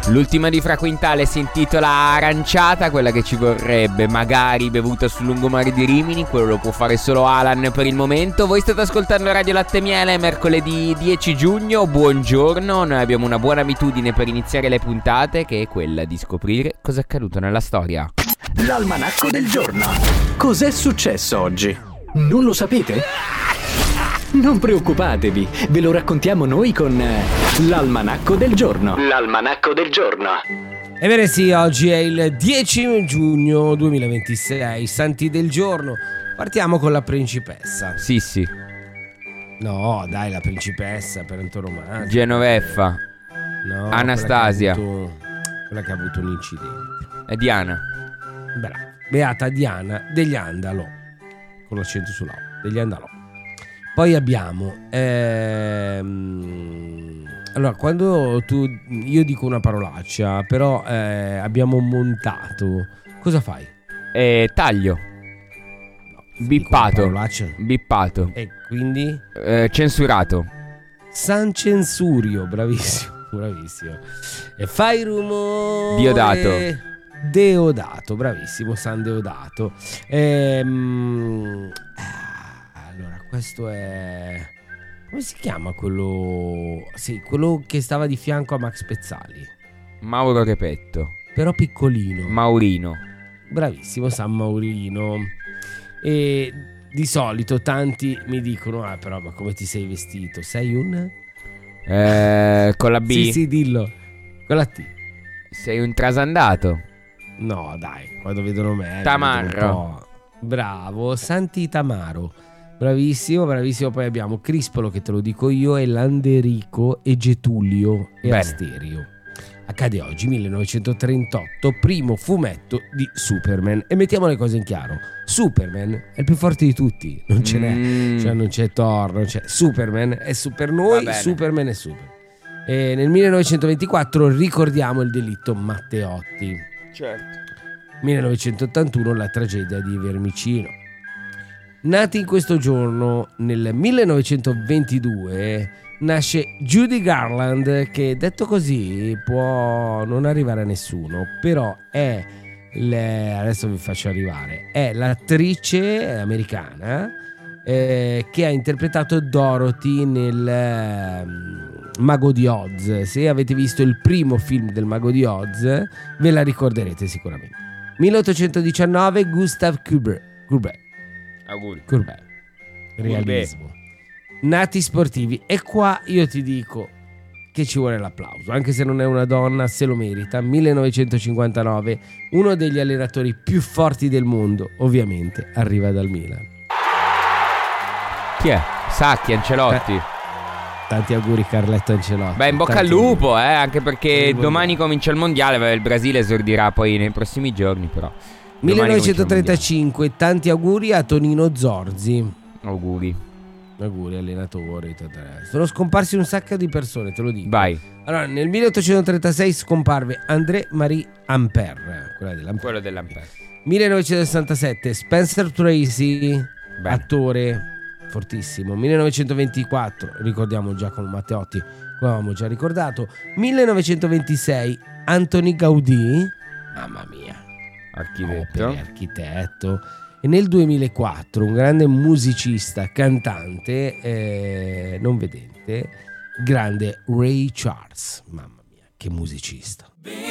L'ultima di Fra Quintale si intitola Aranciata, quella che ci vorrebbe, magari bevuta sul lungomare di Rimini. Quello lo può fare solo Alan per il momento. Voi state ascoltando Radio Latte Miele, mercoledì 10 giugno. Buongiorno, noi abbiamo una buona abitudine per iniziare le puntate, che è quella di scoprire cosa è accaduto nella storia. L'almanacco del giorno. Cos'è successo oggi? Non lo sapete? Non preoccupatevi, ve lo raccontiamo noi con l'almanacco del giorno. L'almanacco del giorno. Ebbene sì, oggi è il 10 giugno 2026, santi del giorno. Partiamo con la principessa. Sì. No, dai, la principessa per antonomasia. Genoveffa. No, Anastasia. Quella che ha avuto un incidente. E Diana. Brava. Beata Diana degli Andalò. Con l'accento sulla O. Degli Andalò. Poi abbiamo allora, quando io dico una parolaccia, però abbiamo montato, cosa fai? Taglio. No, Bippato. E quindi? Censurato. San Censurio, bravissimo. E fai rumore. Deodato, bravissimo, San Deodato. Allora, questo è... come si chiama quello? Sì, quello che stava di fianco a Max Pezzali. Mauro Repetto. Però piccolino. Maurino. Bravissimo, San Maurino. E di solito tanti mi dicono: ah, però, ma come ti sei vestito? Sei un... con la B? Sì, dillo. Con la T. Sei un trasandato. No, dai, quando vedono me... Tamarro. Bravo, Santi Tamaro. Bravissimo. Poi abbiamo Crispolo, che te lo dico io, e Landerico e Getulio e Bene. Asterio. Accade oggi, 1938, primo fumetto di Superman. E mettiamo le cose in chiaro: Superman è il più forte di tutti, non ce n'è, cioè non c'è Thor, non c'è. Superman è su per noi, Superman è super. E nel 1924 ricordiamo il delitto Matteotti. Certo. 1981 la tragedia di Vermicino. Nati in questo giorno, nel 1922, nasce Judy Garland, che detto così può non arrivare a nessuno, però è adesso vi faccio arrivare, è l'attrice americana che ha interpretato Dorothy nel Mago di Oz. Se avete visto il primo film del Mago di Oz, ve la ricorderete sicuramente. 1819 Gustav Courbet. Auguri. Courbet. Realismo. Nati sportivi. E qua io ti dico che ci vuole l'applauso, anche se non è una donna, se lo merita. 1959, uno degli allenatori più forti del mondo, ovviamente, arriva dal Milan. Chi è? Sacchi, Ancelotti. Tanti auguri Carletto Ancelotti. Beh, in bocca al lupo, anche perché domani comincia il mondiale. Il Brasile esordirà poi nei prossimi giorni, però. 1935, tanti auguri a Tonino Zorzi. Auguri allenatore. Sono scomparsi un sacco di persone, te lo dico. Vai. Allora, nel 1836 scomparve André-Marie Ampère, quello dell'Ampère. 1967 Spencer Tracy, Bene. attore fortissimo. 1924 ricordiamo Giacomo Matteotti, come avevamo già ricordato. 1926 Antoni Gaudì, mamma mia, architetto. E nel 2004 un grande musicista, cantante, non vedente, grande Ray Charles, mamma mia, che musicista.